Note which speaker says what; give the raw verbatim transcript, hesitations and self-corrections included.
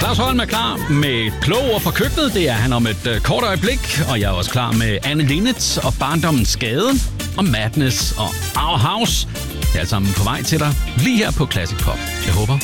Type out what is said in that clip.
Speaker 1: Claus Holm er klar med kloge ord fra køkkenet. Det er han om et uh, kort øjeblik. Og jeg er også klar med Anne Linnet og Barndommens Skade og Madness og Our House. Det er alt sammen på vej til dig lige her på Classic Pop. Jeg håber,